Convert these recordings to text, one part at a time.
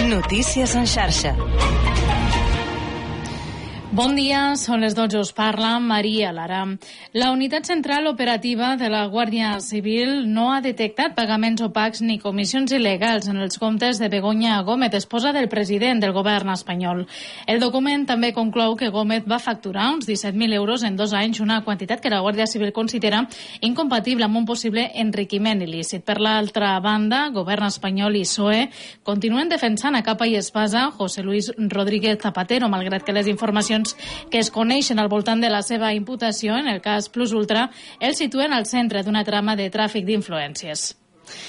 Notícies en xarxa. Bon dia, són les 12, us parla Maria Lara. La unitat central operativa de la Guàrdia Civil no ha detectat pagaments opacs ni comissions il·legals en els comptes de Begoña Gómez, esposa del president del govern espanyol. El document també conclou que Gómez va facturar uns 17.000 euros en 2 anys, una quantitat que la Guàrdia Civil considera incompatible amb un possible enriquiment il·lícit. Per l'altra banda, govern espanyol i PSOE continuen defensant a capa i espasa José Luis Rodríguez Zapatero, malgrat que les informacions que es coneixen al voltant de la seva imputació en el cas Plus Ultra el situen al centre d'una trama de tràfic d'influències.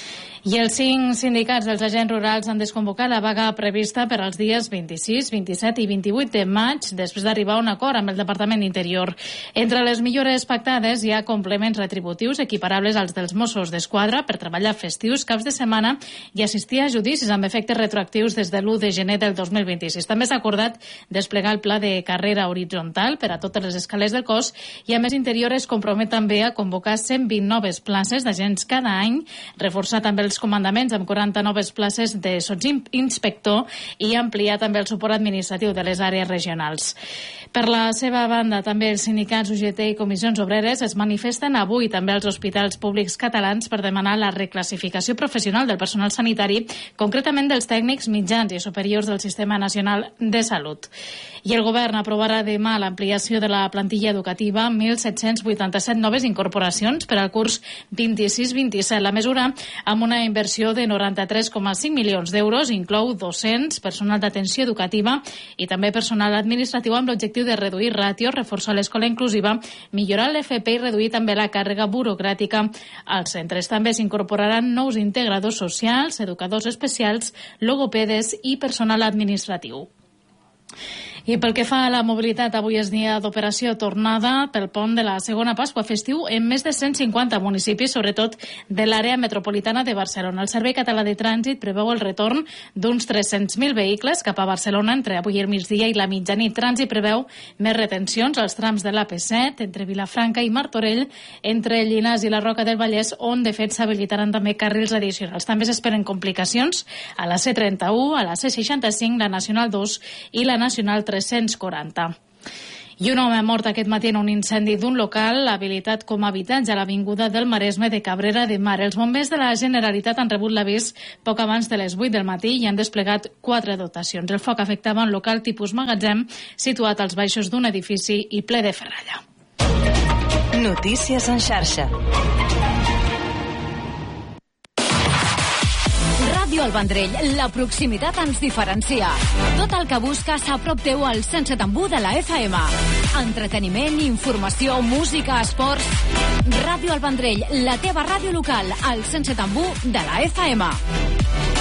I els 5 sindicats dels agents rurals han desconvocat la vaga prevista per als dies 26, 27 i 28 de maig, després d'arribar a un acord amb el Departament d'Interior. Entre les millores pactades hi ha complements retributius equiparables als dels Mossos d'Esquadra per treballar festius, caps de setmana i assistir a judicis amb efectes retroactius des de l'1 de gener del 2026. També s'ha acordat desplegar el pla de carrera horitzontal per a totes les escales del cos i, a més, Interior es compromet també a convocar 120 noves places d'agents cada any, reforçar també els comandaments amb 40 noves places de sotsinspector i ampliar també el suport administratiu de les àrees regionals. Per la seva banda, també els sindicats UGT i comissions obreres es manifesten avui també als hospitals públics catalans per demanar la reclassificació professional del personal sanitari, concretament dels tècnics mitjans i superiors del Sistema Nacional de Salut. I el govern aprovarà demà l'ampliació de la plantilla educativa, 1.787 noves incorporacions per al curs 26-27. La mesura, amb una inversió de 93,5 milions d'euros, inclou docents, personal d'atenció educativa i també personal administratiu amb l'objectiu de reduir ràtios, reforçar l'escola inclusiva, millorar l'FP i reduir també la càrrega burocràtica als centres. També s'incorporaran nous integradors socials, educadors especials, logopedes i personal administratiu. I pel que fa a la mobilitat, avui és dia d'operació tornada pel pont de la segona Pasqua festiu en més de 150 municipis, sobretot de l'àrea metropolitana de Barcelona. El Servei Català de Trànsit preveu el retorn d'uns 300.000 vehicles cap a Barcelona entre avui i el migdia i la mitjanit. Trànsit preveu més retencions als trams de l'AP7, entre Vilafranca i Martorell, entre Llinars i la Roca del Vallès, on de fet s'habilitaran també carrils addicionals. També s'esperen complicacions a la C31, a la C65, la Nacional 2 i la Nacional 340. I un home mort aquest matí en un incendi d'un local habilitat com a habitatge a l'avinguda del Maresme de Cabrera de Mar. Els bombers de la Generalitat han rebut l'avís poc abans de les 8 del matí i han desplegat 4 dotacions. El foc afectava un local tipus magatzem situat als baixos d'un edifici i ple de ferralla. Notícies en xarxa. Ràdio El Vendrell, la proximitat ens diferencia. Tot el que busques a prop teu al 107.1 de la FM. Entreteniment, informació, música, esports. Ràdio El Vendrell, la teva ràdio local, al 107.1 de la FM.